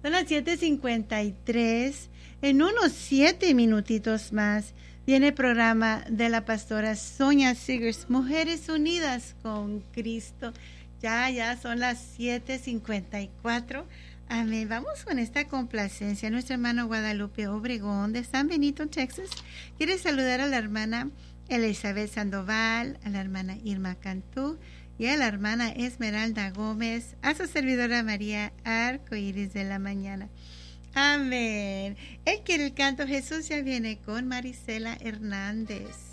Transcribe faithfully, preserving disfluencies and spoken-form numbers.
Son las siete cincuenta y tres. En unos siete minutitos más viene el programa de la pastora Sonia Seegers, Mujeres Unidas con Cristo. Ya, ya son las siete cincuenta y cuatro. Amén. Vamos con esta complacencia. Nuestra hermana Guadalupe Obregón de San Benito, Texas, quiere saludar a la hermana Elizabeth Sandoval, a la hermana Irma Cantú y a la hermana Esmeralda Gómez, a su servidora María Arcoíris de la Mañana. Amén. Es que el canto Jesús ya viene con Marisela Hernández.